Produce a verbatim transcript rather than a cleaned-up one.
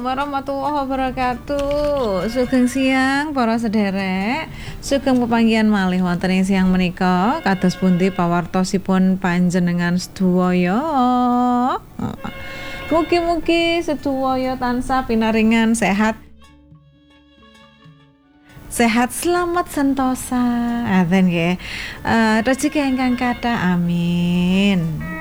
warahmatullahi wabarakatuh. Sugeng siang para sederek. Sugeng pepanggihan malih wonten ing siang menika. Kados pundi pawartosipun panjenengan sedaya? Mugi-mugi sedaya tansah pinaringan sehat. Sehat selamat sentosa. Aten nggih. Eh, rezeki ingkang kathah. Amin.